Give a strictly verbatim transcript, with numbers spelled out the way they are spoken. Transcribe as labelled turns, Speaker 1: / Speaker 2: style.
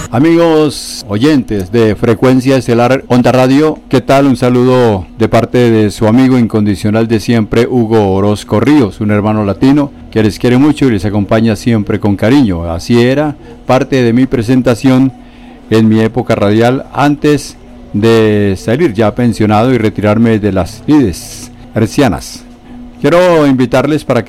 Speaker 1: Amigos oyentes de Frecuencia Estelar Onda Radio, ¿qué tal? Un saludo de parte de su amigo incondicional de siempre, Hugo Orozco Ríos, un hermano latino que les quiere mucho y les acompaña siempre con cariño. Así era parte de mi presentación en mi época radial antes de salir ya pensionado y retirarme de las lides hercianas. Quiero invitarles para que